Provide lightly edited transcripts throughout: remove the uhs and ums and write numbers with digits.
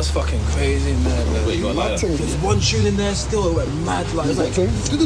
was fucking crazy, man. Wait, you got like There's one tune in there still, it went mad. Like, it's like,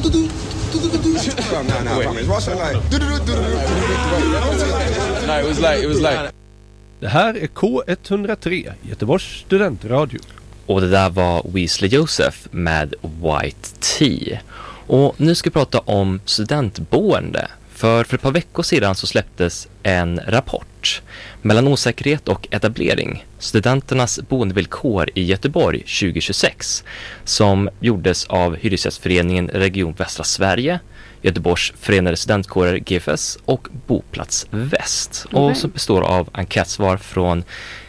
no, it was like. Det här är K103, Göteborgs studentradio. Och det där var Weasley Joseph med White Tea. Och nu ska vi prata om studentboende. För ett par veckor sedan så släpptes en rapport mellan osäkerhet och etablering, studenternas boendevillkor i Göteborg 2026, som gjordes av Hyresgästföreningen Region Västra Sverige, Göteborgs förenade studentkårer GFS och Boplats Väst. Och som består av enkätsvar från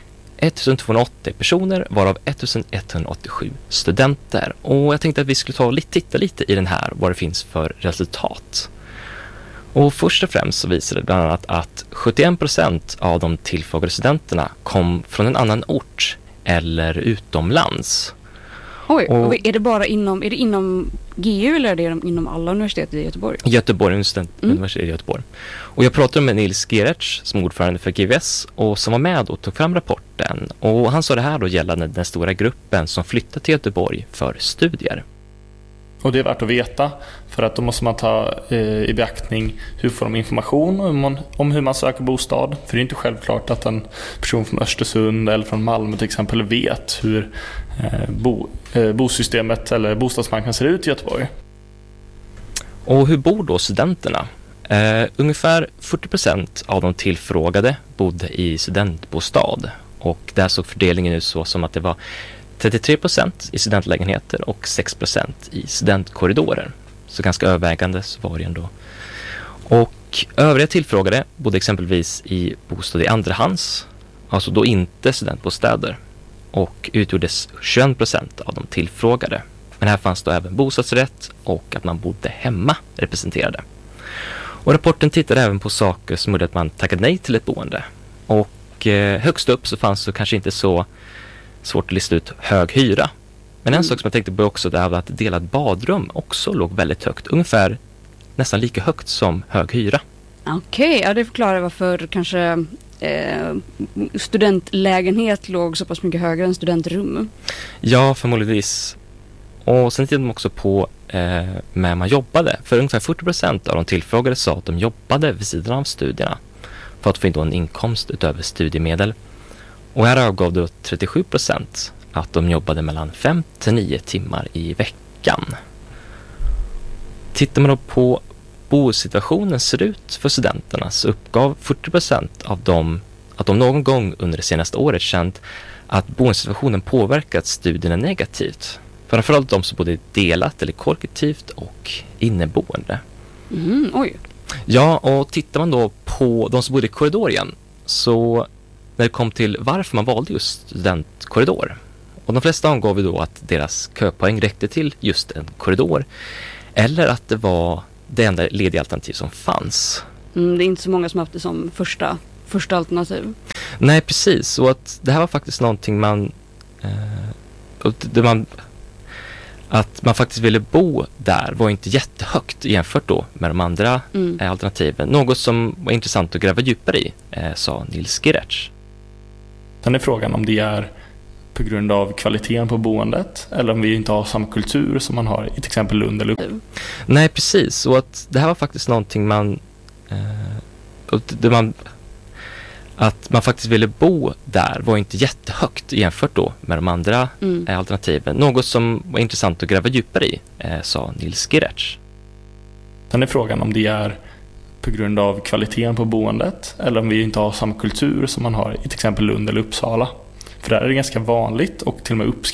1280 personer, varav 1187 studenter. Och jag tänkte att vi skulle titta lite i den här, vad det finns för resultat. Och först och främst så visar det bland annat att 71% av de tillfrågade studenterna kom från en annan ort eller utomlands. Oj, och är det bara inom GU eller är det inom alla universitet i Göteborg? Göteborg, universitet i Göteborg. Och jag pratade med Nils Gerertz som ordförande för GVS och som var med och tog fram rapporten. Och han sa det här då gällande den stora gruppen som flyttar till Göteborg för studier. Och det är värt att veta, för att då måste man ta i beaktning hur får de information om hur man söker bostad. För det är inte självklart att en person från Östersund eller från Malmö till exempel vet hur bosystemet eller bostadsmarknaden ser ut i Göteborg. Och hur bor då studenterna? Ungefär 40% av de tillfrågade bodde i studentbostad. Och där såg fördelningen ut så som att det var 33% i studentlägenheter och 6% i studentkorridorer. Så ganska övervägande så var det ändå. Och övriga tillfrågade bodde exempelvis i bostad i andrahands, alltså då inte studentbostäder. Och utgjordes 21% av de tillfrågade. Men här fanns då även bostadsrätt och att man bodde hemma representerade. Och rapporten tittade även på saker som gjorde att man tackade nej till ett boende. Och högst upp så fanns det kanske inte så svårt att lista ut hög hyra. Men en sak som jag tänkte på också det var att delat badrum också låg väldigt högt. Ungefär nästan lika högt som hög hyra. Okej, ja det förklarar varför kanske studentlägenhet låg så pass mycket högre än studentrum. Ja, förmodligtvis. Och sen tittade de också på med man jobbade. För ungefär 40% av de tillfrågade sa att de jobbade vid sidan av studierna för att få in då en inkomst utöver studiemedel. Och här avgav då 37% att de jobbade mellan 5 till 9 timmar i veckan. Tittar man då på bosituationen ser ut för studenterna så uppgav 40% av dem att de någon gång under det senaste året känt att boendesituationen påverkat studierna negativt. Framförallt de som bodde delat eller kollektivt och inneboende. Oj. Ja, och tittar man då på de som bodde i korridoren så när det kom till varför man valde just studentkorridor. Och de flesta angav ju då att deras köpoäng räckte till just en korridor. Eller att det var det enda lediga alternativ som fanns. Det är inte så många som haft det som första alternativ. Nej, precis. Och att det här var faktiskt någonting att man faktiskt ville bo där var inte jättehögt jämfört då med de andra alternativen. Något som var intressant att gräva djupare i, sa Nils Gerertz. Sen är frågan om det är på grund av kvaliteten på boendet eller om vi inte har samma kultur som man har i till exempel Lund eller Uppsala. Nej, precis. Och att det här var faktiskt någonting att man faktiskt ville bo där var inte jättehögt jämfört då med de andra alternativen. Något som var intressant att gräva djupare i, sa Nils Gerertz. Sen är frågan om det är på grund av kvaliteten på boendet eller om vi inte har samma kultur som man har i till exempel Lund eller Uppsala. För där är det ganska vanligt och till och med